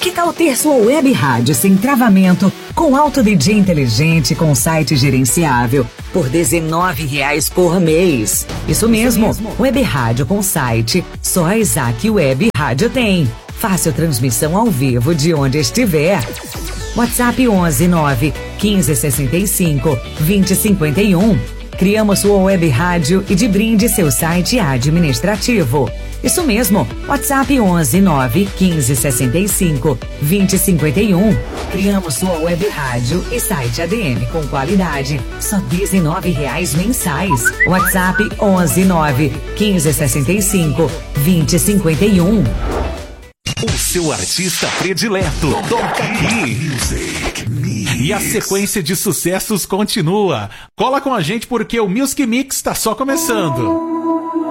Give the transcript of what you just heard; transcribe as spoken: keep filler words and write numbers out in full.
Que tal ter sua web rádio sem travamento, com alto D J inteligente, com site gerenciável, por dezenove reais por mês? Isso mesmo, Isso mesmo. Web rádio com site, só a Isaac Web Rádio tem. Fácil transmissão ao vivo de onde estiver. WhatsApp onze nove quinze sessenta e cinco vinte cinquenta e um. Criamos sua web rádio e de brinde seu site administrativo. Isso mesmo, WhatsApp onze nove quinze sessenta e cinco vinte cinquenta e um. Criamos sua web rádio e site A D M com qualidade, só dezenove reais mensais. WhatsApp onze nove quinze sessenta e cinco vinte cinquenta e um. O seu artista predileto toca aqui. E a sequência de sucessos continua. Cola com a gente porque o Music Mix está só começando.